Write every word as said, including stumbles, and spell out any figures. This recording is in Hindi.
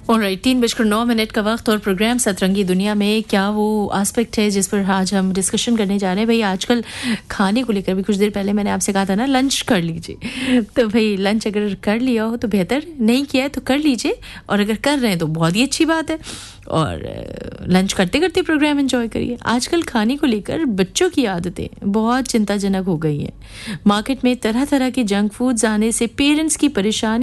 ऑलराइट, तीन बजकर नौ मिनट का वक्त और प्रोग्राम सतरंगी दुनिया में क्या वो एस्पेक्ट है जिस पर आज हम डिस्कशन करने जा रहे हैं। भाई आजकल खाने को लेकर भी कुछ देर पहले मैंने आपसे कहा था ना, लंच कर लीजिए। तो भाई लंच अगर कर लिया हो तो बेहतर, नहीं किया है तो कर लीजिए, और अगर कर रहे हैं तो बहुत ही अच्छी बात है। और लंच करते करते प्रोग्राम एंजॉय करिए। आजकल खाने को लेकर बच्चों की आदतें बहुत चिंताजनक हो गई हैं। मार्केट में तरह तरह के जंक फूड्स आने से पेरेंट्स की परेशानी